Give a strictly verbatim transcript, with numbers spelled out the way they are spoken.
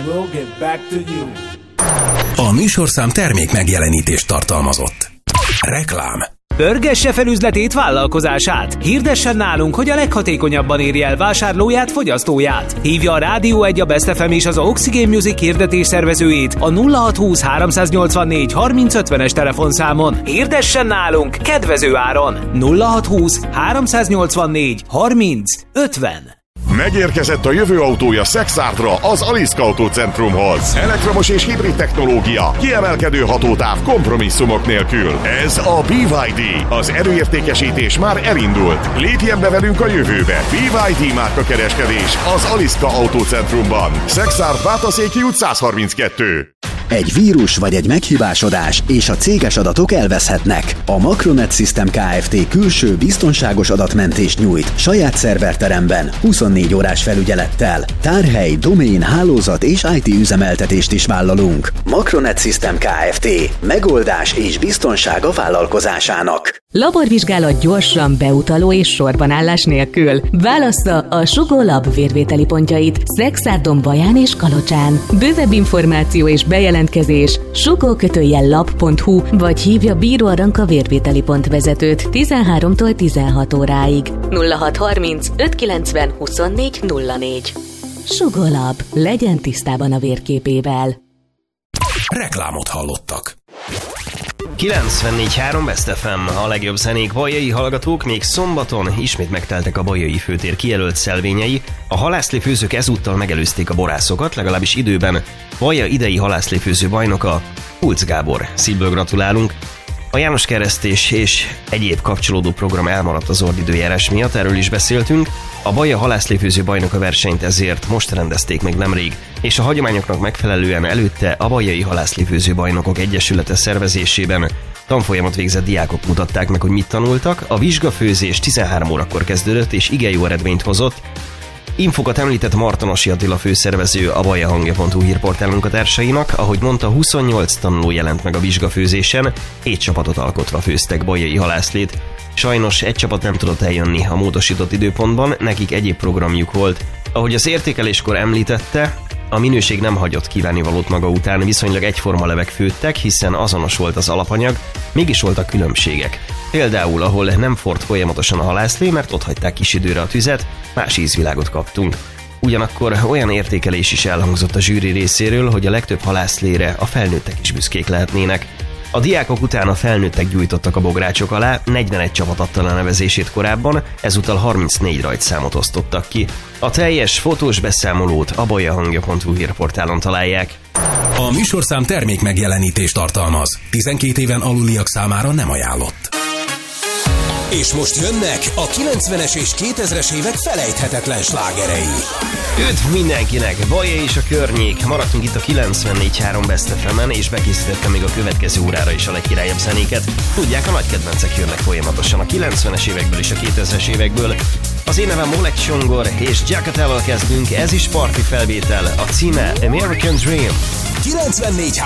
we'll get back to you. A műsorszám termék megjelenítést tartalmazott. Reklám. Pörgesse fel üzletét, vállalkozását. Hirdessen nálunk, hogy a leghatékonyabban érje el vásárlóját, fogyasztóját. Hívja a Rádió egy, a Best ef em és az Oxygen Music hirdetés szervezőjét a nulla hat húsz háromszáznyolcvannégy harminc ötvenes telefonszámon. Hirdessen nálunk kedvező áron. nulla hat húsz háromszáznyolcvannégy harminc ötven. Megérkezett a jövő autója Szexártra, az Aliszka Autócentrumhoz. Elektromos és hibrid technológia, kiemelkedő hatótáv, kompromisszumok nélkül. Ez a bé vé dé. Az erőértékesítés már elindult. Lépjen be velünk a jövőbe. bé vé dé márka kereskedés az Aliszka Autócentrumban. Szexárd, Bátaszéki út száz harminckettő. Egy vírus vagy egy meghibásodás, és a céges adatok elveszhetnek. A Makronet System Kft. Külső biztonságos adatmentést nyújt saját szerverteremben, huszonnégy órás felügyelettel. Tárhely, domén, hálózat és i té üzemeltetést is vállalunk. Makronet System Kft. Megoldás és biztonság a vállalkozásának. Laborvizsgálat gyorsan, beutaló és sorbanállás nélkül. Válassza a Sugó Lab vérvételi pontjait Szexárdon, Baján és Kalocsán. Bővebb információ és bejelentkezés sugó lab pont hu vagy hívja Bíró Aranka vérvételi pont vezetőt tizenháromtól tizenhat óráig. nulla hat harminc ötszázkilencven huszonnégy nulla négy. Sugó Lab. Legyen tisztában a vérképével. Reklámot hallottak. kilencvennégy három Best ef em, a legjobb zenék. Bajai hallgatók, még szombaton ismét megteltek a Bajai főtér kijelölt szelvényei. A halászléfőzők ezúttal megelőzték a borászokat, legalábbis időben. Baja idei halászléfőző bajnoka Pulc Gábor. Szívből gratulálunk. A János keresztés és egyéb kapcsolódó program elmaradt az ordidőjárás miatt, erről is beszéltünk. A Baja halászléfőző bajnoka versenyt ezért most rendezték meg nemrég, és a hagyományoknak megfelelően előtte a Bajai Halászléfőző Bajnokok Egyesülete szervezésében tanfolyamot végzett diákok mutatták meg, hogy mit tanultak. A vizsgafőzés tizenhárom órakor kezdődött, és igen jó eredményt hozott. Infokat említett Martonosi Attila főszervező, a bajahangja pont hu hírportál munkatársainak. Ahogy mondta, huszonnyolc tanuló jelent meg a vizsgafőzésen, hét csapatot alkotva főztek bajai halászlét. Sajnos egy csapat nem tudott eljönni a módosított időpontban, nekik egyéb programjuk volt. Ahogy az értékeléskor említette, a minőség nem hagyott kívánnivalót maga után, viszonylag egyforma levek főttek, hiszen azonos volt az alapanyag, mégis voltak különbségek. Például, ahol nem forrt folyamatosan a halászlé, mert ott hagyták kis időre a tüzet, más ízvilágot kaptunk. Ugyanakkor olyan értékelés is elhangzott a zsűri részéről, hogy a legtöbb halászlére a felnőttek is büszkék lehetnének. A diákok után a felnőttek gyújtottak a bográcsok alá, negyvenegy csapat adta a nevezését korábban, ezúttal harmincnégy rajtszámot osztottak ki. A teljes fotós beszámolót a bajahangja pont hu hírportálon találják. A műsorszám termék megjelenítést tartalmaz. tizenkét éven aluliak számára nem ajánlott. És most jönnek a kilencvenes és kétezres évek felejthetetlen slágerei. Üdv mindenkinek! Baja és a környék. Maradtunk itt a kilencvennégy három Best ef em-en, és bekészítettem még a következő órára is a legkirályabb zenéket. Tudják, a nagy kedvencek jönnek folyamatosan a kilencvenes évekből és a kétezres évekből. Az én nevem Oleg Csongor, és Jackatával kezdünk, ez is parti felvétel, a címe American Dream. kilencvennégy